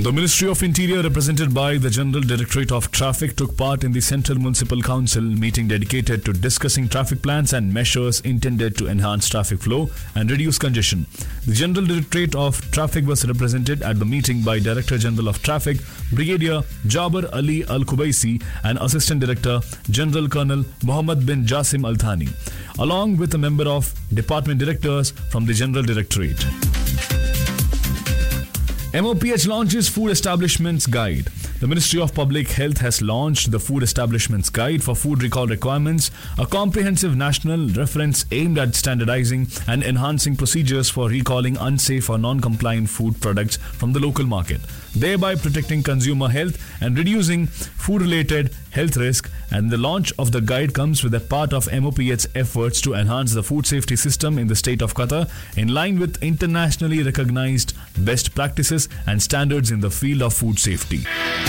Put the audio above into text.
The Ministry of Interior, represented by the General Directorate of Traffic, took part in the Central Municipal Council meeting dedicated to discussing traffic plans and measures intended to enhance traffic flow and reduce congestion. The General Directorate of Traffic was represented at the meeting by Director General of Traffic, Brigadier Jaber Ali Al Kubaisi, and Assistant Director General Colonel Mohammad bin Jasim Al Thani, along with a member of Department Directors from the General Directorate. MOPH launches Food Establishments Guide. The Ministry of Public Health has launched the Food Establishments Guide for Food Recall Requirements, a comprehensive national reference aimed at standardizing and enhancing procedures for recalling unsafe or non-compliant food products from the local market, thereby protecting consumer health and reducing food-related health risk. And the launch of the guide comes with a part of MOPH's efforts to enhance the food safety system in the state of Qatar in line with internationally recognized best practices and standards in the field of food safety.